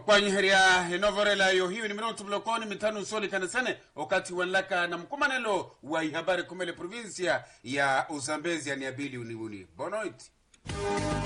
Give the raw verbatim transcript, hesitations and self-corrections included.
Okwanyi heria enovorela yo hiyo ni minuto blokoni mitano soli kanasane wakati wanlaka na mkumanelo wa habari kumele provincia ya Uzambezi ya niabili uniuni. Bonoit.